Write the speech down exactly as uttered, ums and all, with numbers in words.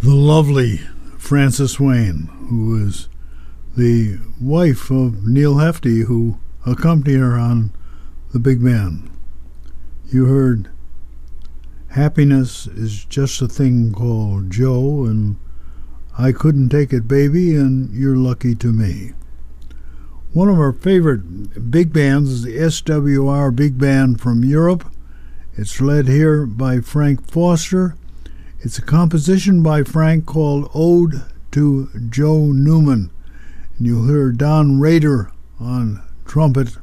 the lovely Frances Wayne, who is the wife of Neil Hefti, who accompanied her on the big band. You heard Happiness is Just a Thing Called Joe, and I Couldn't Take It, Baby, and You're Lucky to Me. One of our favorite big bands is the S W R Big Band from Europe. It's led here by Frank Foster. It's a composition by Frank called Ode to Joe Newman. And you'll hear Don Rader on trumpet